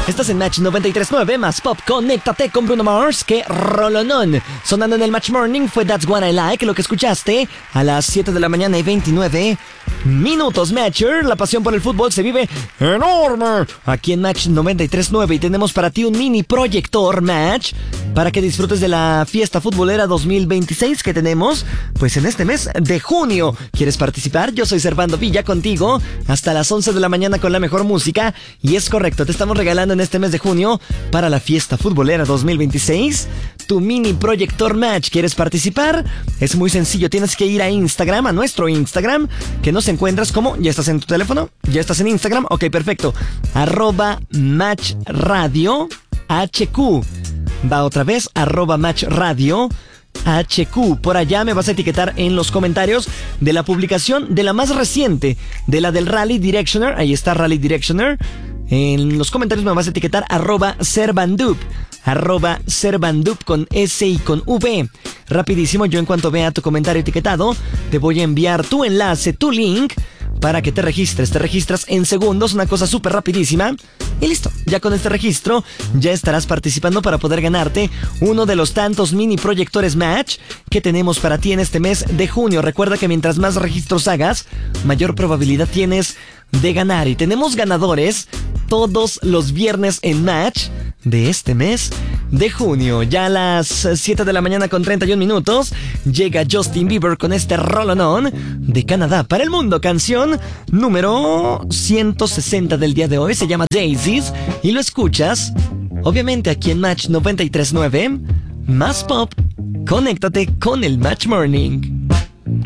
Estás en Match 93.9, más pop, conéctate con Bruno Mars, que rolonón. Sonando en el Match Morning fue That's What I Like, lo que escuchaste a las 7 de la mañana y 29 minutos. Matcher, la pasión por el fútbol se vive enorme aquí en Match 93.9 y tenemos para ti un mini proyector Match para que disfrutes de la fiesta futbolera 2026 que tenemos pues en este mes de junio. ¿Quieres participar? Yo soy Servando Villa contigo hasta las 11 de la mañana con la mejor música y es correcto, te estamos regalando en este mes de junio para la fiesta futbolera 2026 tu mini proyector Match. ¿Quieres participar? Es muy sencillo, tienes que ir a Instagram, a nuestro Instagram, que nos encuentras como, ¿ya estás en tu teléfono? ¿Ya estás en Instagram? Ok, perfecto. @MatchRadio HQ. Va otra vez, @MatchRadio HQ. Por allá me vas a etiquetar en los comentarios de la publicación de la más reciente, de la del Rally Directioner. Ahí está Rally Directioner. En los comentarios me vas a etiquetar @Servandup. @Servandup con S y con V. Rapidísimo, yo en cuanto vea tu comentario etiquetado, te voy a enviar tu enlace, tu link, para que te registres. Te registras en segundos, una cosa súper rapidísima. Y listo, ya con este registro, ya estarás participando para poder ganarte uno de los tantos mini proyectores Match que tenemos para ti en este mes de junio. Recuerda que mientras más registros hagas, mayor probabilidad tienes de ganar. Y tenemos ganadores todos los viernes en Match de este mes de junio. Ya a las 7 de la mañana con 31 minutos llega Justin Bieber con este rolonón de Canadá para el mundo. Canción número 160 del día de hoy. Se llama Daisies y lo escuchas obviamente aquí en Match 93.9. Más pop, conéctate con el Match Morning.